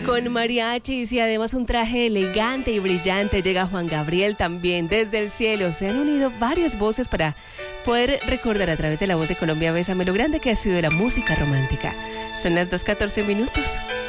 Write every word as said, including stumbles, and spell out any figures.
Con mariachis y además un traje elegante y brillante llega Juan Gabriel también desde el cielo. Se han unido varias voces para poder recordar a través de la voz de Colombia Bésame lo grande que ha sido la música romántica. Son las dos catorce minutos.